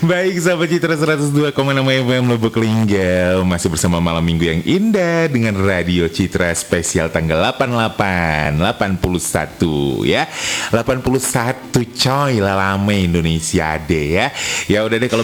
Baik sahabat Citra 102,6 FM Lubuk Linggau, masih bersama malam minggu yang indah dengan Radio Citra spesial tanggal 81 ya. 81 coy, lama Indonesia deh ya. Ya udah deh, kalau